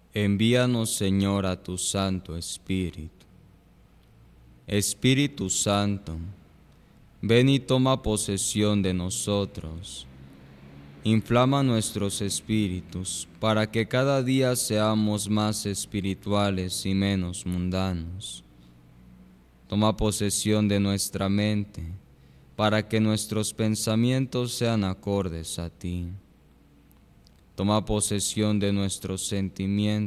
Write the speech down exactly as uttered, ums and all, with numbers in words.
Envíanos, Señor, a tu Santo Espíritu. Espíritu Santo, ven y toma posesión de nosotros. Inflama nuestros espíritus para que cada día seamos más espirituales y menos mundanos. Toma posesión de nuestra mente para que nuestros pensamientos sean acordes a ti. Toma posesión de nuestros sentimientos